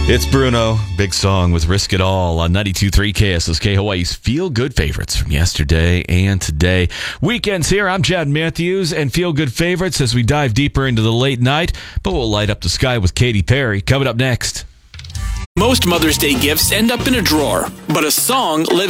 It's Bruno, big song with Risk It All on 92.3 KSSK, Hawaii's feel-good favorites from yesterday and today. Weekends here, I'm Chad Matthews, and feel-good favorites as we dive deeper into the late night, but we'll light up the sky with Katy Perry coming up next. Most Mother's Day gifts end up in a drawer, but a song lives